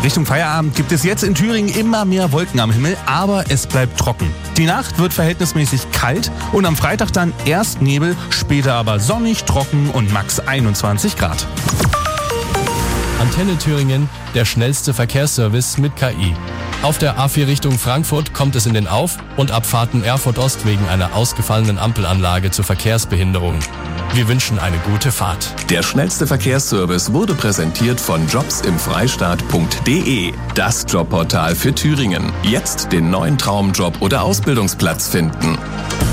Richtung Feierabend gibt es jetzt in Thüringen immer mehr Wolken am Himmel, aber es bleibt trocken. Die Nacht wird verhältnismäßig kalt und am Freitag dann erst Nebel, später aber sonnig, trocken und max 21 Grad. Antenne Thüringen, der schnellste Verkehrsservice mit KI. Auf der A4 Richtung Frankfurt kommt es in den Auf- und Abfahrten Erfurt Ost wegen einer ausgefallenen Ampelanlage zu Verkehrsbehinderungen. Wir wünschen eine gute Fahrt. Der schnellste Verkehrsservice wurde präsentiert von jobsimfreistaat.de, das Jobportal für Thüringen. Jetzt den neuen Traumjob oder Ausbildungsplatz finden.